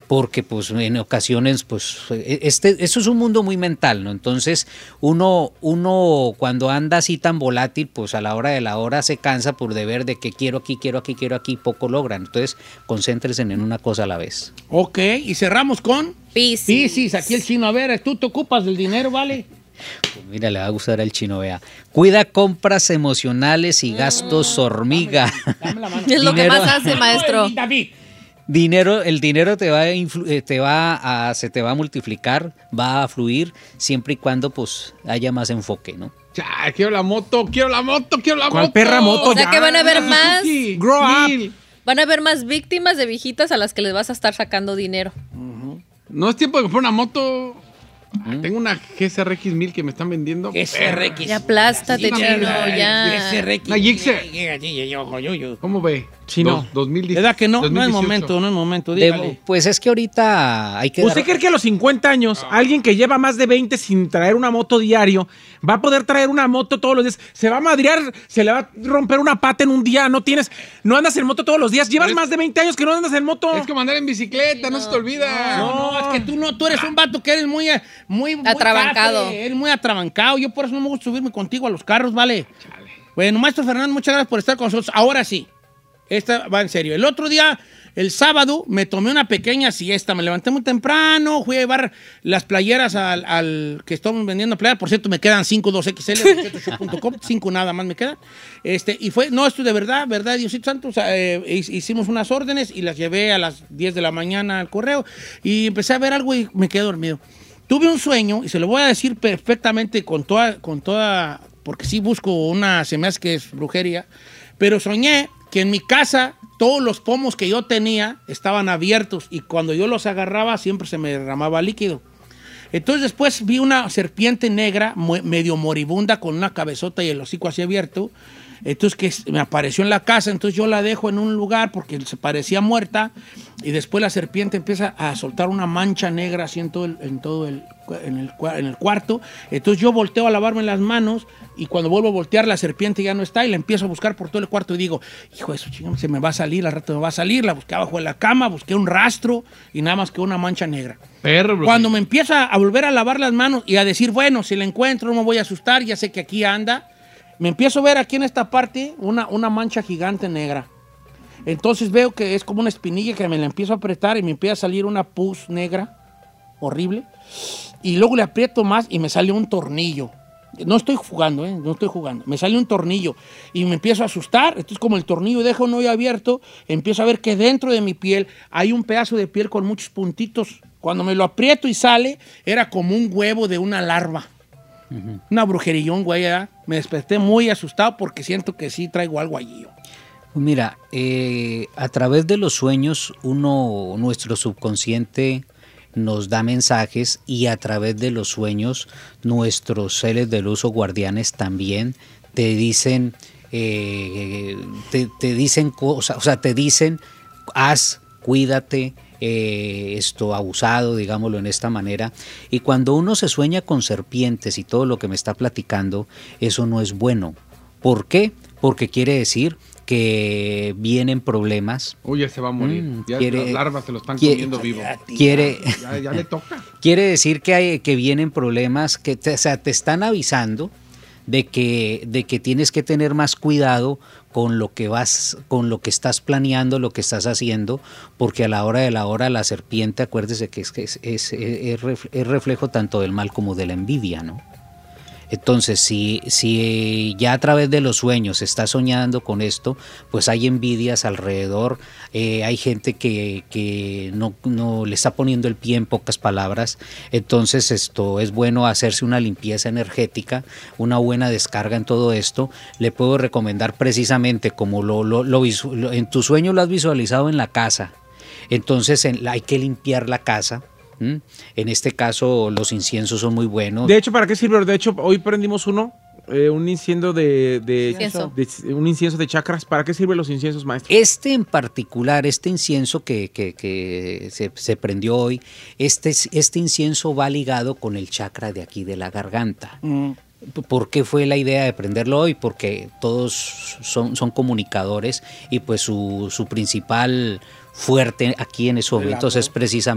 porque pues en ocasiones pues eso es un mundo muy mental, ¿no? Entonces uno cuando anda así tan volátil, pues a la hora de la hora se cansa por deber de que quiero aquí, poco logran. Entonces concéntrense en una cosa a la vez. Ok, y cerramos con Piscis. Piscis, aquí el chino. A ver, tú te ocupas del dinero, ¿vale? Pues mira, le va a gustar al chino, vea. Cuida compras emocionales y gastos hormiga. Dame la mano. Es lo que más hace, maestro. David. El dinero se te va a multiplicar, va a fluir, siempre y cuando pues haya más enfoque, ¿no? Ya, quiero la moto. ¿Cuál perra moto? O sea Ya, que van a haber la más, Suzuki. Grow up. Mil. van a haber más víctimas de viejitas a las que les vas a estar sacando dinero. No es tiempo de comprar una moto. Tengo una GSRX 1000 que me están vendiendo. GSRX. Ya aplástate, Sí, chino, no, ya. GSRX. Una Gixxer. ¿Cómo ve? Chino. 2010. ¿Verdad que no? 2018. No es momento, dígale. Pues es que ahorita hay que ¿Usted cree que a los 50 años alguien que lleva más de 20 sin traer una moto diario va a poder traer una moto todos los días? Se va a madrear, se le va a romper una pata en un día, no andas en moto todos los días, llevas más de 20 años que no andas en moto. Es como andar en bicicleta, no se te olvida. No, es que tú eres un vato que eres muy Atrabancado. café, eres muy atrabancado. Yo por eso no me gusta subirme contigo a los carros, ¿vale? Bueno, maestro Fernando, muchas gracias por estar con nosotros. Ahora sí, esta va en serio. El otro día, el sábado, me tomé una pequeña siesta. Me levanté muy temprano, fui a llevar las playeras al que estamos vendiendo playeras. Por cierto, me quedan 5 2XL de RecetoShop.com, 5 nada más me quedan. Y fue, no, esto de verdad, Diosito Santo. O sea, hicimos unas órdenes y las llevé a las 10 de la mañana al correo y empecé a ver algo y me quedé dormido. Tuve un sueño, y se lo voy a decir perfectamente con toda, porque sí busco se me hace que es brujería, pero soñé que en mi casa todos los pomos que yo tenía estaban abiertos y cuando yo los agarraba siempre se me derramaba líquido. Entonces después vi una serpiente negra medio moribunda con una cabezota y el hocico así abierto. Entonces que me apareció en la casa, entonces yo la dejo en un lugar porque se parecía muerta y después la serpiente empieza a soltar una mancha negra así en el cuarto. Entonces yo volteo a lavarme las manos y cuando vuelvo a voltear la serpiente ya no está y la empiezo a buscar por todo el cuarto y digo, hijo de eso, chingón, se me va a salir, al rato me va a salir. La busqué abajo de la cama, busqué un rastro y nada más que una mancha negra. Perro, Cuando me empieza a volver a lavar las manos y a decir, bueno, si la encuentro no me voy a asustar, ya sé que aquí anda. Me empiezo a ver aquí en esta parte una mancha gigante negra. Entonces veo que es como una espinilla que me la empiezo a apretar y me empieza a salir una pus negra horrible. Y luego le aprieto más y me sale un tornillo. No estoy jugando, no estoy jugando. Me sale un tornillo y me empiezo a asustar. Entonces como el tornillo deja un hoyo abierto, empiezo a ver que dentro de mi piel hay un pedazo de piel con muchos puntitos. Cuando me lo aprieto y sale, era como un huevo de una larva. Una brujerillón, güey, ¿verdad? Me desperté muy asustado porque siento que sí traigo algo allí. Mira, a través de los sueños nuestro subconsciente nos da mensajes y a través de los sueños nuestros seres de luz o guardianes también te dicen, te dicen cosas, o sea, te dicen, cuídate, abusado, digámoslo en esta manera. Y cuando uno se sueña con serpientes y todo lo que me está platicando, eso no es bueno. ¿Por qué? Porque quiere decir que vienen problemas. Oye, se va a morir. Las larvas se lo están comiendo vivo. Ya le toca. Quiere decir que vienen problemas, que te están avisando de que tienes que tener más cuidado con lo que estás planeando, lo que estás haciendo, porque a la hora de la hora la serpiente, acuérdese que es reflejo tanto del mal como de la envidia, ¿no? Entonces, si ya a través de los sueños estás soñando con esto, pues hay envidias alrededor, hay gente que no le está poniendo el pie, en pocas palabras. Entonces esto es bueno hacerse una limpieza energética, una buena descarga en todo esto. Le puedo recomendar precisamente como en tu sueño lo has visualizado en la casa, entonces hay que limpiar la casa. En este caso los inciensos son muy buenos. De hecho, ¿para qué sirve? De hecho, hoy prendimos un incienso un incienso de chakras. ¿Para qué sirven los inciensos, maestro? En particular, este incienso que se prendió hoy, este incienso va ligado con el chakra de aquí de la garganta. ¿Por qué fue la idea de prenderlo hoy? Porque todos son comunicadores y pues su principal fuerte aquí en esos momentos es precisamente